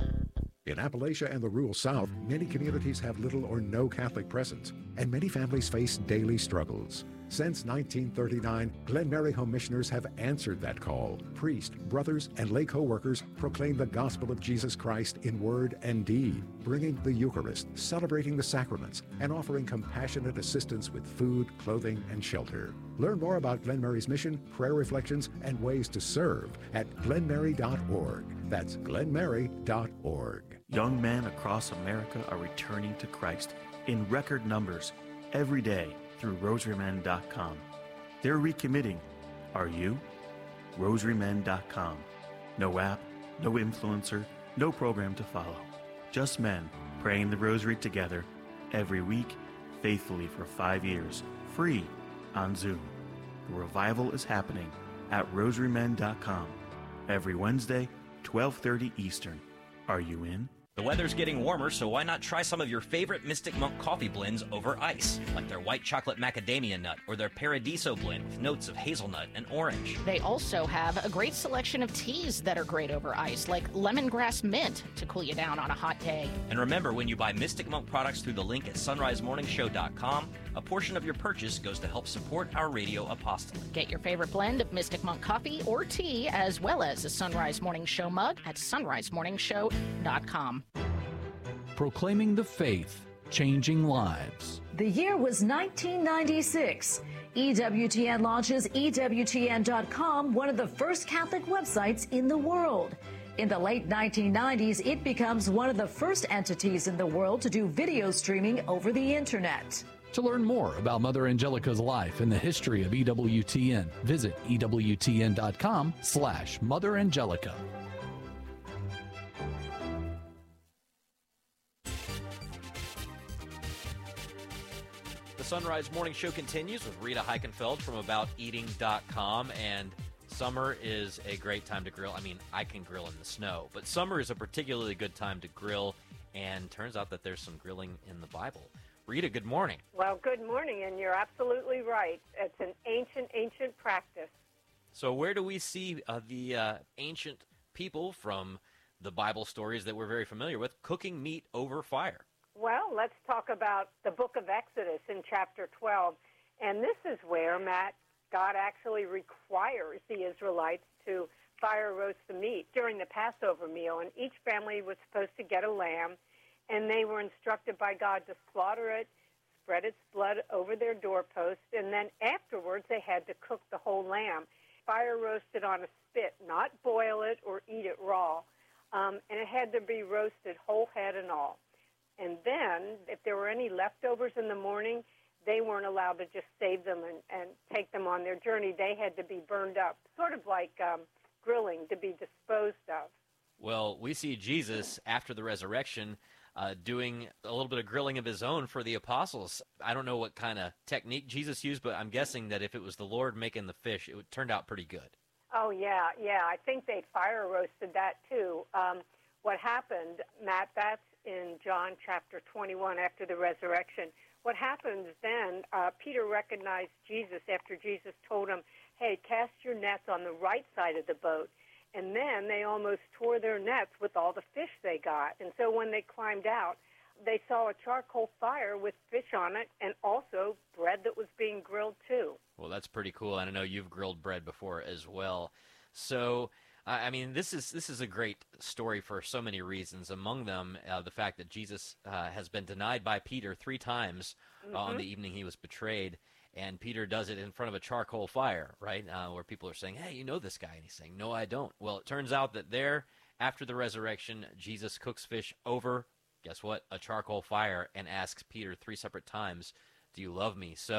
In Appalachia and the rural South, many communities have little or no Catholic presence, and many families face daily struggles. Since nineteen thirty-nine, Glen Mary Home Missioners have answered that call. Priests, brothers, and lay co-workers proclaim the gospel of Jesus Christ in word and deed, bringing the Eucharist, celebrating the sacraments, and offering compassionate assistance with food, clothing, and shelter. Learn more about Glen Mary's mission, prayer reflections, and ways to serve at glen mary dot org. That's glen mary dot org. Young men across America are returning to Christ in record numbers every day through rosary men dot com. They're recommitting. Are you? rosary men dot com. No app, no influencer, no program to follow. Just men praying the rosary together every week, faithfully for five years, free on Zoom. The revival is happening at rosary men dot com every Wednesday, twelve thirty Eastern. Are you in? The weather's getting warmer, so why not try some of your favorite Mystic Monk coffee blends over ice, like their white chocolate macadamia nut or their Paradiso blend with notes of hazelnut and orange. They also have a great selection of teas that are great over ice, like lemongrass mint to cool you down on a hot day. And remember, when you buy Mystic Monk products through the link at sunrise morning show dot com, a portion of your purchase goes to help support our radio apostolate. Get your favorite blend of Mystic Monk coffee or tea, as well as a Sunrise Morning Show mug at sunrise morning show dot com. Proclaiming the faith, changing lives. The year was nineteen ninety-six. E W T N launches E W T N dot com, one of the first Catholic websites in the world. In the late nineteen nineties, it becomes one of the first entities in the world to do video streaming over the internet. To learn more about Mother Angelica's life and the history of E W T N, visit E W T N dot com slash Mother Angelica. The Sunrise Morning Show continues with Rita Heichenfeld from about eating dot com, and summer is a great time to grill. I mean, I can grill in the snow, but summer is a particularly good time to grill, and turns out that there's some grilling in the Bible. Rita, good morning. Well, good morning, and you're absolutely right. It's an ancient, ancient practice. So where do we see uh, the uh, ancient people from the Bible stories that we're very familiar with cooking meat over fire? Well, let's talk about the book of Exodus in chapter twelve. And this is where, Matt, God actually requires the Israelites to fire roast the meat during the Passover meal. And each family was supposed to get a lamb, and they were instructed by God to slaughter it, spread its blood over their doorposts, and then afterwards they had to cook the whole lamb, fire roasted on a spit, not boil it or eat it raw. Um, and it had to be roasted whole head and all. And then, if there were any leftovers in the morning, they weren't allowed to just save them and, and take them on their journey. They had to be burned up, sort of like um, grilling, to be disposed of. Well, we see Jesus, after the resurrection, uh, doing a little bit of grilling of his own for the apostles. I don't know what kind of technique Jesus used, but I'm guessing that if it was the Lord making the fish, it would turned out pretty good. Oh, yeah, yeah. I think they fire roasted that, too. Um, what happened, Matt, that's in John chapter twenty-one after the resurrection. What happens then, uh, Peter recognized Jesus after Jesus told him, hey, cast your nets on the right side of the boat. And then they almost tore their nets with all the fish they got. And so when they climbed out, they saw a charcoal fire with fish on it and also bread that was being grilled too. Well, that's pretty cool. And I know you've grilled bread before as well. So, uh, I mean, this is this is a great story for so many reasons. Among them, uh, the fact that Jesus uh, has been denied by Peter three times uh, mm-hmm. on the evening he was betrayed. And Peter does it in front of a charcoal fire, right, uh, where people are saying, hey, you know this guy. And he's saying, no, I don't. Well, it turns out that there, after the resurrection, Jesus cooks fish over, guess what, a charcoal fire, and asks Peter three separate times, do you love me? So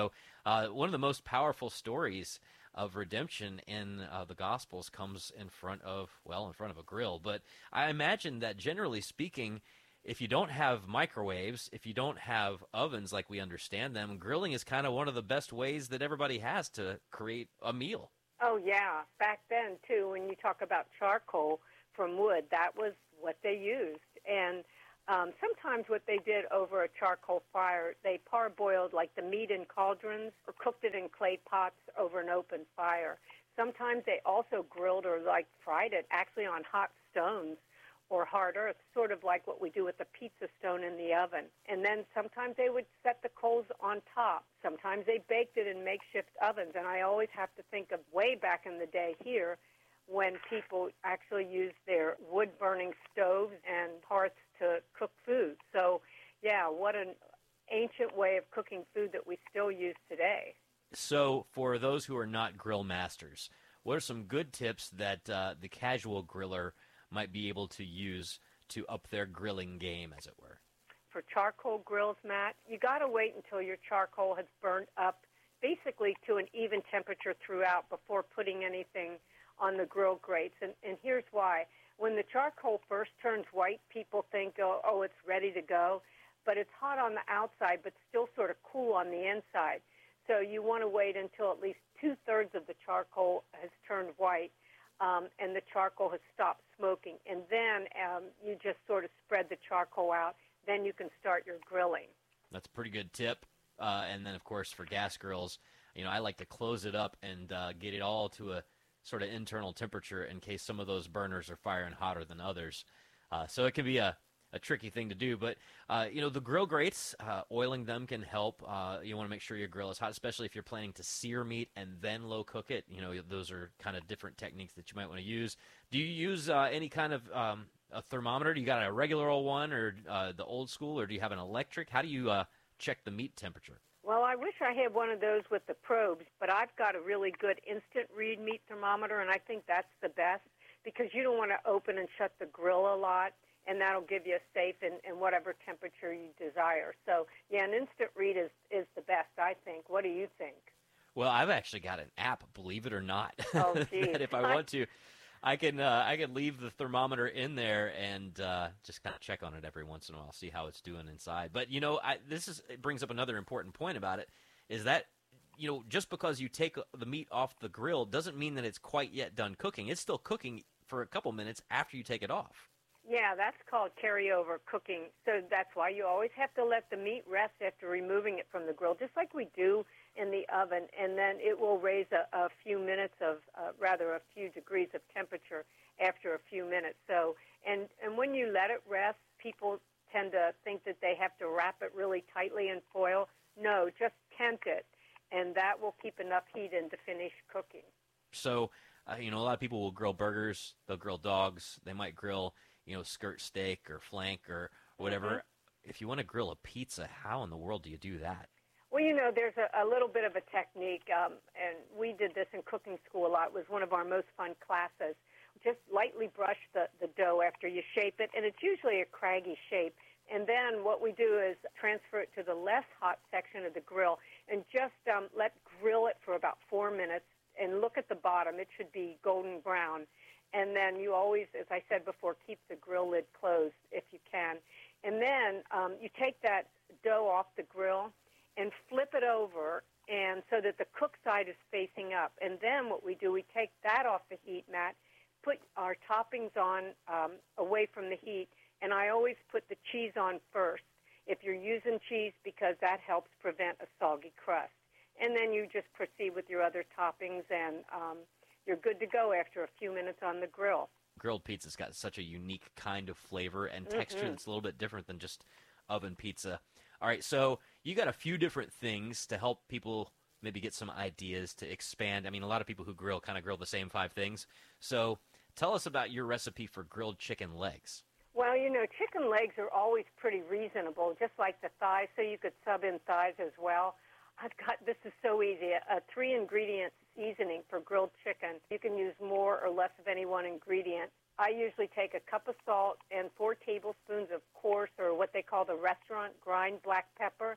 Uh, one of the most powerful stories of redemption in uh, the Gospels comes in front of, well, in front of a grill. But I imagine that generally speaking, if you don't have microwaves, if you don't have ovens like we understand them, grilling is kind of one of the best ways that everybody has to create a meal. Oh, yeah. Back then, too, when you talk about charcoal from wood, that was what they used. And um, sometimes what they did over a charcoal fire, they parboiled like the meat in cauldrons or cooked it in clay pots over an open fire. Sometimes they also grilled or like fried it actually on hot stones or hard earth, sort of like what we do with the pizza stone in the oven. And then sometimes they would set the coals on top. Sometimes they baked it in makeshift ovens. And I always have to think of way back in the day here when people actually used their wood-burning stoves and hearths to cook food. So, yeah, what an ancient way of cooking food that we still use today. So for those who are not grill masters, what are some good tips that uh, the casual griller might be able to use to up their grilling game, as it were? For charcoal grills, Matt, you got to wait until your charcoal has burned up basically to an even temperature throughout before putting anything on the grill grates. And, and here's why. When the charcoal first turns white, people think, oh, oh, it's ready to go. But it's hot on the outside, but still sort of cool on the inside. So you want to wait until at least two-thirds of the charcoal has turned white um, and the charcoal has stopped smoking. And then um, you just sort of spread the charcoal out. Then you can start your grilling. That's a pretty good tip. Uh, and then, of course, for gas grills, you know, I like to close it up and uh, get it all to a sort of internal temperature in case some of those burners are firing hotter than others. Uh, so it can be a, a tricky thing to do. But, uh, you know, the grill grates, uh, oiling them can help. Uh, you want to make sure your grill is hot, especially if you're planning to sear meat and then low cook it. You know, those are kind of different techniques that you might want to use. Do you use uh, any kind of um, a thermometer? Do you got a regular old one or uh, the old school, or do you have an electric? How do you uh, check the meat temperature? Well, I wish I had one of those with the probes, but I've got a really good instant read meat thermometer, and I think that's the best because you don't want to open and shut the grill a lot, and that'll give you a safe in, in whatever temperature you desire. So, yeah, an instant read is, is the best, I think. What do you think? Well, I've actually got an app, believe it or not, oh, geez. that if I want to, I can uh, I can leave the thermometer in there and uh, just kind of check on it every once in a while, see how it's doing inside. But, you know, I, this is it brings up another important point about it, is that, you know, just because you take the meat off the grill doesn't mean that it's quite yet done cooking. It's still cooking for a couple minutes after you take it off. Yeah, that's called carryover cooking. So that's why you always have to let the meat rest after removing it from the grill, just like we do in the oven, and then it will raise a, a few minutes of, uh, rather a few degrees of temperature after a few minutes. So, and, and when you let it rest, people tend to think that they have to wrap it really tightly in foil. No, just tent it, and that will keep enough heat in to finish cooking. So, uh, you know, a lot of people will grill burgers, they'll grill dogs, they might grill, you know, skirt steak or flank or whatever. Mm-hmm. If you want to grill a pizza, how in the world do you do that? Well, you know, there's a, a little bit of a technique, um, and we did this in cooking school a lot. It was one of our most fun classes. Just lightly brush the, the dough after you shape it, and it's usually a craggy shape. And then what we do is transfer it to the less hot section of the grill and just um, let grill it for about four minutes and look at the bottom. It should be golden brown. And then you always, as I said before, keep the grill lid closed if you can. And then um, you take that dough off the grill and flip it over, and so that the cook side is facing up. And then what we do, we take that off the heat, Matt, put our toppings on um, away from the heat, and I always put the cheese on first if you're using cheese because that helps prevent a soggy crust. And then you just proceed with your other toppings, and um, you're good to go after a few minutes on the grill. Grilled pizza's got such a unique kind of flavor and texture mm-hmm. that's a little bit different than just oven pizza. All right, so you got a few different things to help people maybe get some ideas to expand. I mean, a lot of people who grill kind of grill the same five things. So tell us about your recipe for grilled chicken legs. Well, you know, chicken legs are always pretty reasonable, just like the thighs, so you could sub in thighs as well. I've got, this is so easy, a three-ingredient seasoning for grilled chicken. You can use more or less of any one ingredient. I usually take a cup of salt and four tablespoons of coarse, or what they call the restaurant grind black pepper,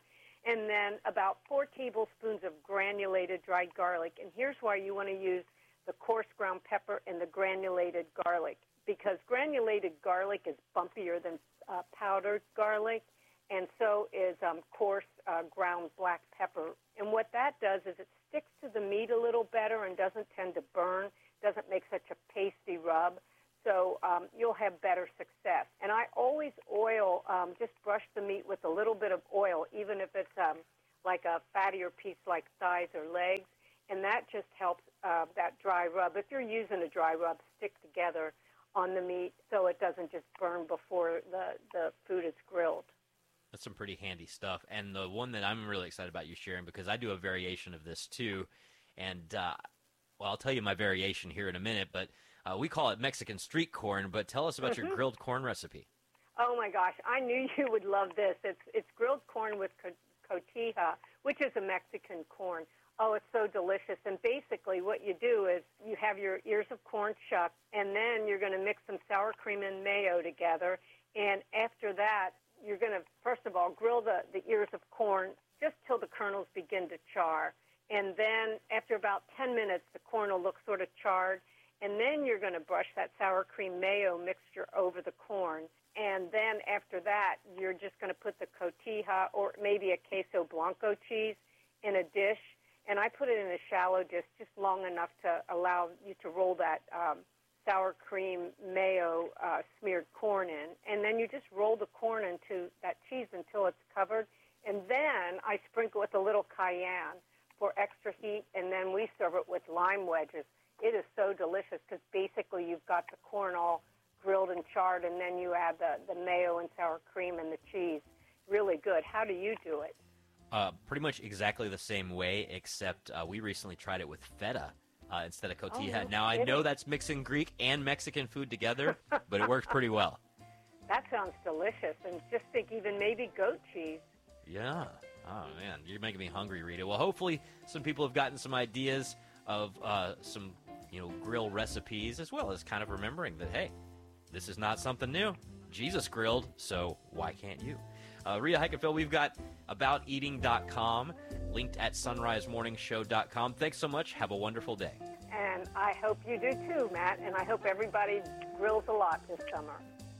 and then about four tablespoons of granulated dried garlic. And here's why you want to use the coarse ground pepper and the granulated garlic, because granulated garlic is bumpier than uh, powdered garlic, and so is um, coarse uh, ground black pepper. And what that does is it sticks to the meat a little better and doesn't tend to burn, doesn't make such a pasty rub. So um, you'll have better success. And I always oil, um, just brush the meat with a little bit of oil, even if it's um, like a fattier piece like thighs or legs, and that just helps uh, that dry rub. If you're using a dry rub, stick together on the meat so it doesn't just burn before the, the food is grilled. That's some pretty handy stuff. And the one that I'm really excited about you sharing, because I do a variation of this too, and, uh, well, I'll tell you my variation here in a minute, but Uh, we call it Mexican street corn, but tell us about Mm-hmm. your grilled corn recipe. Oh, my gosh. I knew you would love this. It's it's grilled corn with co- cotija, which is a Mexican corn. Oh, it's so delicious. And basically what you do is you have your ears of corn shucked, and then you're going to mix some sour cream and mayo together. And after that, you're going to, first of all, grill the, the ears of corn just till the kernels begin to char. And then after about ten minutes, the corn will look sort of charred. And then you're going to brush that sour cream mayo mixture over the corn. And then after that, you're just going to put the cotija or maybe a queso blanco cheese in a dish. And I put it in a shallow dish just long enough to allow you to roll that um, sour cream mayo uh, smeared corn in. And then you just roll the corn into that cheese until it's covered. And then I sprinkle with a little cayenne for extra heat. And then we serve it with lime wedges. It is so delicious because basically you've got the corn all grilled and charred, and then you add the, the mayo and sour cream and the cheese. Really good. How do you do it? Uh, pretty much exactly the same way, except uh, we recently tried it with feta uh, instead of cotija. Oh, no now, I kidding. know that's mixing Greek and Mexican food together, but it works pretty well. That sounds delicious. And just think even maybe goat cheese. Yeah. Oh, man, you're making me hungry, Rita. Well, hopefully some people have gotten some ideas of uh, some you know, grill recipes, as well as kind of remembering that, hey, this is not something new. Jesus grilled, so why can't you? Uh, Rita Heikenfeld, we've got about eating dot com, linked at sunrise morning show dot com. Thanks so much. Have a wonderful day. And I hope you do too, Matt, and I hope everybody grills a lot this summer.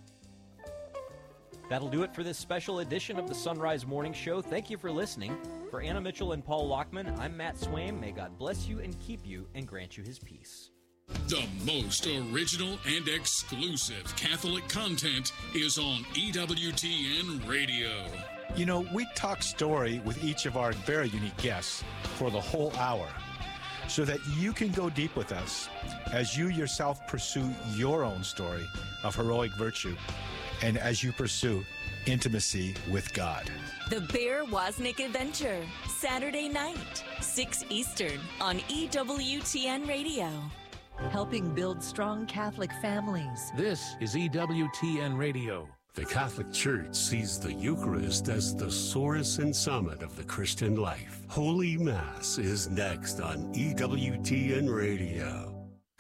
That'll do it for this special edition of the Sunrise Morning Show. Thank you for listening. For Anna Mitchell and Paul Lockman, I'm Matt Swaim. May God bless you and keep you and grant you his peace. The most original and exclusive Catholic content is on E W T N Radio. You know, we talk story with each of our very unique guests for the whole hour so that you can go deep with us as you yourself pursue your own story of heroic virtue and as you pursue intimacy with God. The Bear Wozniak Adventure, Saturday night, six Eastern on E W T N Radio. Helping build strong Catholic families. This is E W T N Radio. The Catholic Church sees the Eucharist as the source and summit of the Christian life. Holy Mass is next on E W T N Radio.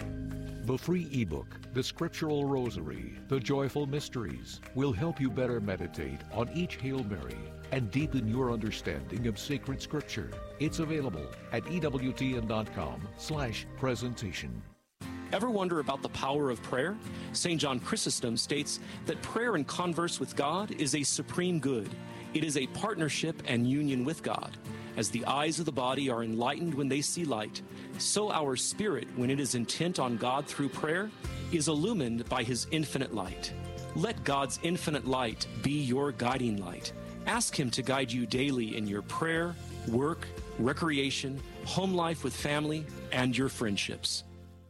The free ebook, The Scriptural Rosary, The Joyful Mysteries, will help you better meditate on each Hail Mary and deepen your understanding of sacred scripture. It's available at ewtn.com slash presentation. Ever wonder about the power of prayer? Saint John Chrysostom states that prayer and converse with God is a supreme good. It is a partnership and union with God. As the eyes of the body are enlightened when they see light, so our spirit, when it is intent on God through prayer, is illumined by His infinite light. Let God's infinite light be your guiding light. Ask Him to guide you daily in your prayer, work, recreation, home life with family, and your friendships.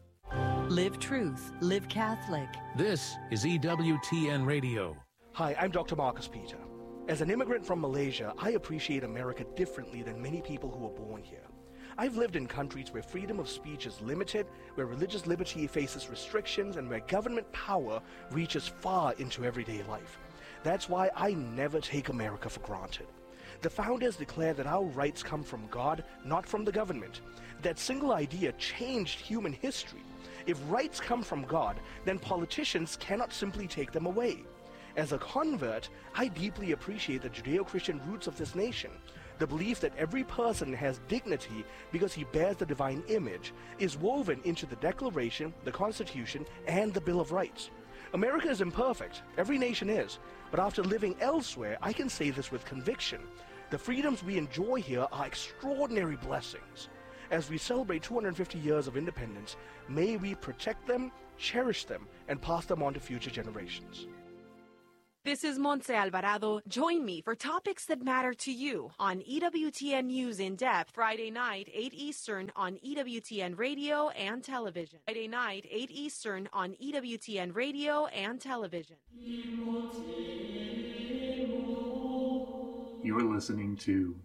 Live truth, live Catholic. This is E W T N Radio. Hi, I'm Doctor Marcus Peter. As an immigrant from Malaysia, I appreciate America differently than many people who were born here. I've lived in countries where freedom of speech is limited, where religious liberty faces restrictions, and where government power reaches far into everyday life. That's why I never take America for granted. The founders declared that our rights come from God, not from the government. That single idea changed human history. If rights come from God, then politicians cannot simply take them away. As a convert, I deeply appreciate the Judeo-Christian roots of this nation. The belief that every person has dignity because he bears the divine image is woven into the Declaration, the Constitution, and the Bill of Rights. America is imperfect. Every nation is. But after living elsewhere, I can say this with conviction. The freedoms we enjoy here are extraordinary blessings. As we celebrate two hundred fifty years of independence, may we protect them, cherish them, and pass them on to future generations. This is Montse Alvarado. Join me for topics that matter to you on E W T N News in Depth, Friday night, eight Eastern on E W T N Radio and Television. Friday night, eight Eastern on E W T N Radio and Television. You're listening to